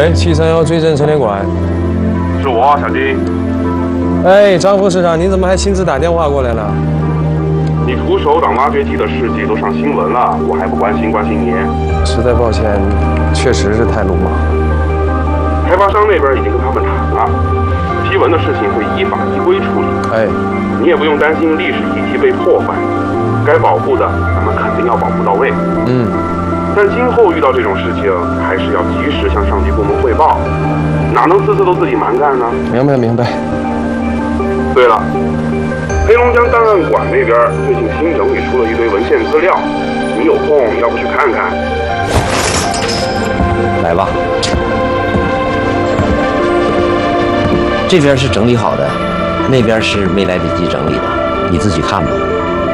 喂，731追证陈天馆。 是我，小金。 哎，张副市长，您怎么还亲自打电话过来了？ 你徒手党挖掘机的事迹都上新闻了，我还不关心你？ 实在抱歉，确实是太鲁莽了。 开发商那边已经跟他们谈了，批文的事情会依法依规处理。 哎， 你也不用担心历史遗迹被破坏，该保护的咱们肯定要保护到位。但今后遇到这种事情，还是要及时向上级部门汇报，哪能次次都自己蛮干呢？ 明白。 对了，黑龙江档案馆那边最近新整理出了一堆文献资料，你有空要不去看看？ 来吧，这边是整理好的，那边是没来得及整理的，你自己看吧。